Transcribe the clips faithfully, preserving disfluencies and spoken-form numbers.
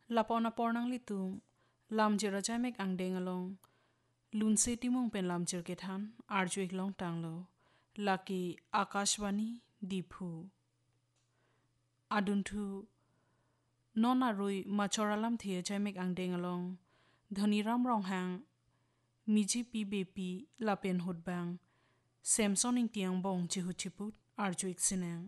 lapona pornang litum lam jira jamek angdeng along lun se timung pen lam jir ke than arjuik long tanglo laki akashwani diphu aduntu nona roi machoralam thie jamek angdeng along dhaniram rong hang miji pi bepi lapen hotbang samsoning tiang bong chihu chiput arjuik sinang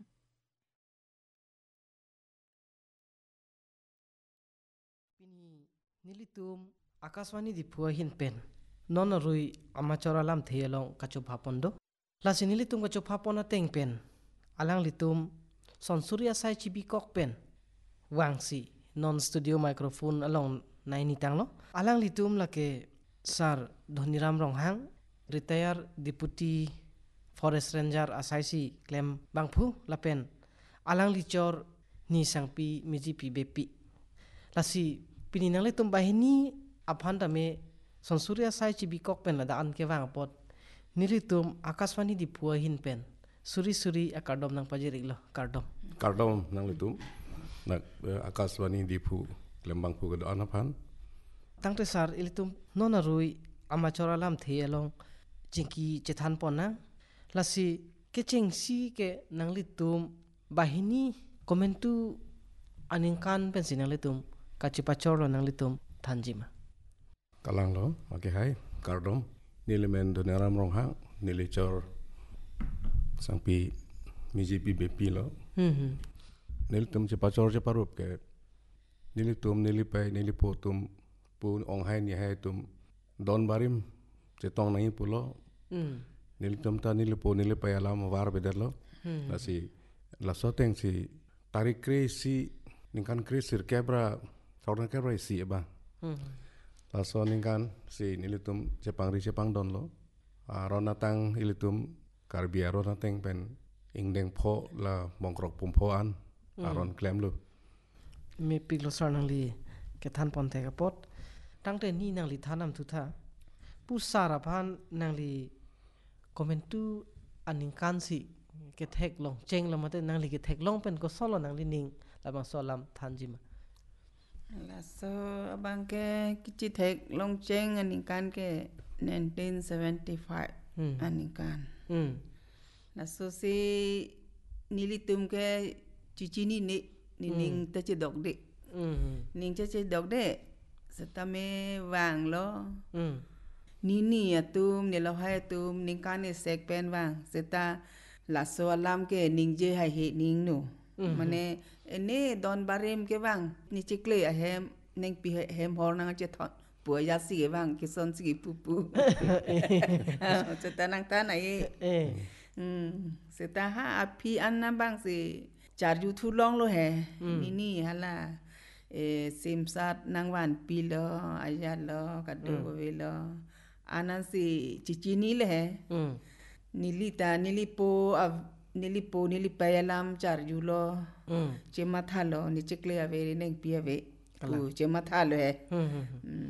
Pini nilitum akaswani dipua hin pen nona rui amachora lam theyalong kachup hapondo lasi nilitum kachup hapona teng pen alang litum sonsuria sai chibi kok pen wangsi non studio microphone along naini tanglo alang litum lake sar dhoniram ronghang retire deputy forest ranger asaisi klem bangphu lapen alang lichor ni sangpi miji pi bepi lasi pini nang litum bahini aphan dame sonsuria sai chibi kok pen lada an ke wang pot nilitum akaswani di phua hin pen suri suri akardom nang pajirik lo kardom kardom nang litum nak akaswani di phu lembang phu ke an aphan tang te sar ilitum nona rui amachora lam theyalong jingki chethan pona lasi ke chengsi ke nang litum bahini komentu aningkan pen sinang litum kachipachor lo nang litum thanjima talang lo make hai kardom nilemen donaram ronghang nilichor sangpi miji pi bepi lo hmm nilitum chepachor cheparup ke nilitum nilipai nilipotum pu onghai ni hai tum don barim chetong nai pulo hmm nilitum ta nilipo nilipai alam war bedelo lasi lasoteng si tarik krisi ningkan krisir kebra saudan kebra isi eba hmm laso ningkan si nilitum jepang ri jepang don lo ronatang ilitum karbia ronateng pen ingdeng pho la mongkrok pumpo an aron klem lu mi piglo sar nang li ke than pon te kapot tang te ni nang li thanam thu tha pu sara phan nang li komentu aningkan si ke thek long cheng la mate nang li ke thek long pen ko solo nang li ning la bang solam thanjima la so abang ke kichi thek long cheng aningkan ke nineteen seventy-five hmm aningkan hmm la so si nilitum ke chichini ni ning ta che dok de hmm ning che che dok de satame wang lo hmm ni ni atum ni lo hai atum ning kan ni sek pen wang seta la so alam ke ning je hai he ning no mane ene don barem ke wang ni chikle a hem ning pi hem hor nang che thon pu ya si ke wang ki son si pu pu seta nang ta nai eh hmm seta ha api an na bang si char yu thu long lo he ni ni hala e simsat nang wan pi lo ayat lo kadu we lo anan si chichini le he hmm nilita nilipo nilipo nilipayalam char yu lo hmm chema thalo ni chikle ave neng pi ave ku chema thalo he hmm